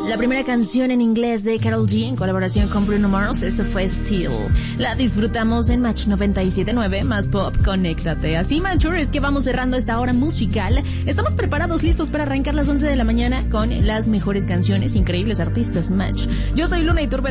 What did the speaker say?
La primera canción en inglés de Karol G en colaboración con Bruno Mars, esto fue Still. La disfrutamos en Match 97.9, más pop, conéctate. Así, Mature, es que vamos cerrando esta hora musical. Estamos preparados, listos para arrancar las 11 de la mañana con las mejores canciones, increíbles artistas, Match. Yo soy Luna Iturbe.